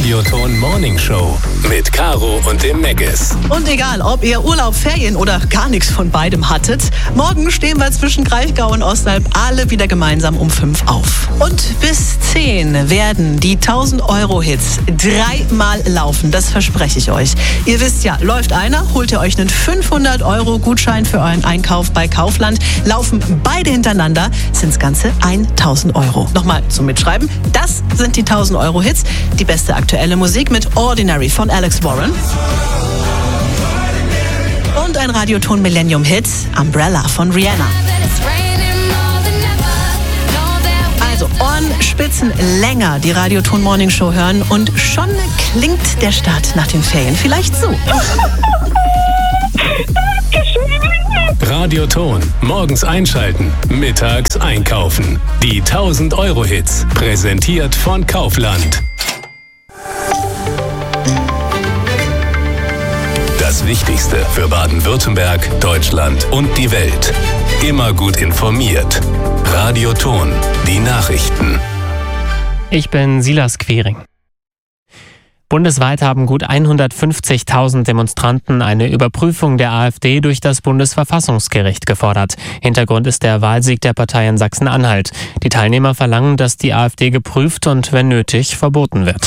Radioton Morning Show mit Caro und dem Meggis. Und egal, ob ihr Urlaub, Ferien oder gar nichts von beidem hattet, morgen stehen wir zwischen Kraichgau und Ostalb alle wieder gemeinsam um 5 auf. Und bis 10 werden die 1000-Euro-Hits 3-mal laufen, das verspreche ich euch. Ihr wisst ja, läuft einer, holt ihr euch einen 500-Euro-Gutschein für euren Einkauf bei Kaufland. Laufen beide hintereinander, sind es ganze 1000 Euro. Nochmal zum Mitschreiben, das sind die 1000-Euro-Hits. Die beste aktuelle Musik mit Ordinary von Alex Warren. Und ein Radioton Millennium-Hit, Umbrella von Rihanna. Also Ohrenspitzen länger die Radioton Morning Show hören und schon klingt der Start nach den Ferien vielleicht so. Radioton, morgens einschalten, mittags einkaufen. Die 1000-Euro-Hits, präsentiert von Kaufland. Das Wichtigste für Baden-Württemberg, Deutschland und die Welt. Immer gut informiert. Radioton, die Nachrichten. Ich bin Silas Quering. Bundesweit haben gut 150.000 Demonstranten eine Überprüfung der AfD durch das Bundesverfassungsgericht gefordert. Hintergrund ist der Wahlsieg der Partei in Sachsen-Anhalt. Die Teilnehmer verlangen, dass die AfD geprüft und, wenn nötig, verboten wird.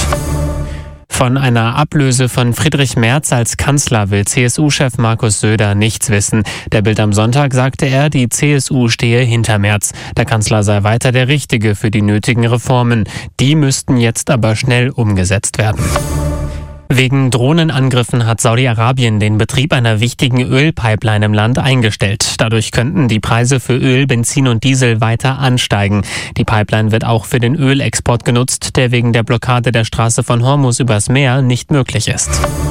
Von einer Ablöse von Friedrich Merz als Kanzler will CSU-Chef Markus Söder nichts wissen. Der Bild am Sonntag sagte er, die CSU stehe hinter Merz. Der Kanzler sei weiter der Richtige für die nötigen Reformen. Die müssten jetzt aber schnell umgesetzt werden. Wegen Drohnenangriffen hat Saudi-Arabien den Betrieb einer wichtigen Ölpipeline im Land eingestellt. Dadurch könnten die Preise für Öl, Benzin und Diesel weiter ansteigen. Die Pipeline wird auch für den Ölexport genutzt, der wegen der Blockade der Straße von Hormuz übers Meer nicht möglich ist.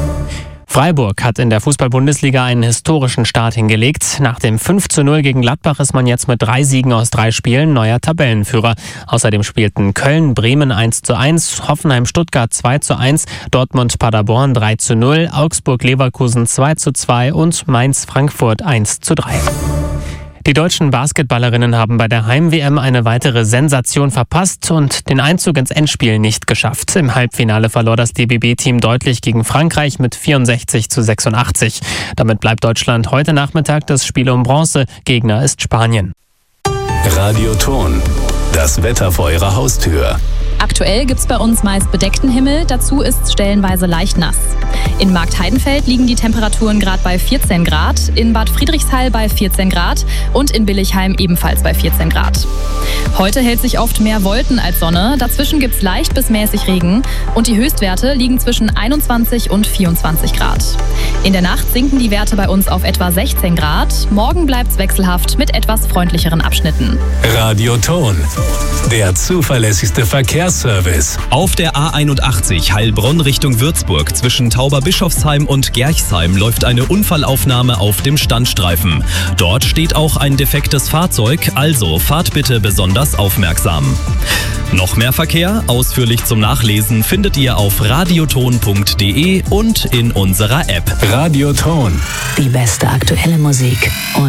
Freiburg hat in der Fußball-Bundesliga einen historischen Start hingelegt. Nach dem 5:0 gegen Gladbach ist man jetzt mit 3 Siegen aus 3 Spielen neuer Tabellenführer. Außerdem spielten Köln, Bremen 1:1, Hoffenheim, Stuttgart 2:1, Dortmund, Paderborn 3:0, Augsburg, Leverkusen 2:2 und Mainz, Frankfurt 1:3. Die deutschen Basketballerinnen haben bei der Heim-WM eine weitere Sensation verpasst und den Einzug ins Endspiel nicht geschafft. Im Halbfinale verlor das DBB-Team deutlich gegen Frankreich mit 64:86. Damit bleibt Deutschland heute Nachmittag das Spiel um Bronze. Gegner ist Spanien. Radioton, das Wetter vor Ihrer Haustür. Aktuell gibt's bei uns meist bedeckten Himmel, dazu ist stellenweise leicht nass. In Marktheidenfeld liegen die Temperaturen gerade bei 14 Grad, in Bad Friedrichshall bei 14 Grad und in Billichheim ebenfalls bei 14 Grad. Heute hält sich oft mehr Wolken als Sonne, dazwischen gibt's leicht bis mäßig Regen und die Höchstwerte liegen zwischen 21 und 24 Grad. In der Nacht sinken die Werte bei uns auf etwa 16 Grad, morgen bleibt's wechselhaft mit etwas freundlicheren Abschnitten. Radioton, der zuverlässigste Verkehrsservice. Auf der A81 Heilbronn Richtung Würzburg zwischen Tauberbischofsheim und Gerchsheim läuft eine Unfallaufnahme auf dem Standstreifen. Dort steht auch ein defektes Fahrzeug, also fahrt bitte besonders aufmerksam. Noch mehr Verkehr, ausführlich zum Nachlesen, findet ihr auf radioton.de und in unserer App. Radioton. Die beste aktuelle Musik und